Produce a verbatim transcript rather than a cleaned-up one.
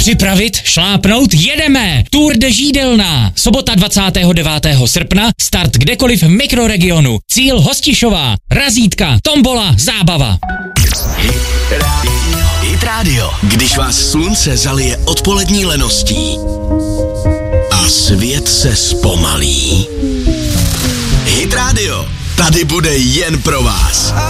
Připravit, šlápnout, jedeme! Tour de Žídelná. Sobota dvacátého devátého srpna, start kdekoliv v mikroregionu. Cíl Hostišová, razítka, tombola, zábava. Hit Radio, když vás slunce zalije odpolední leností a svět se zpomalí. Hit Radio, tady bude jen pro vás.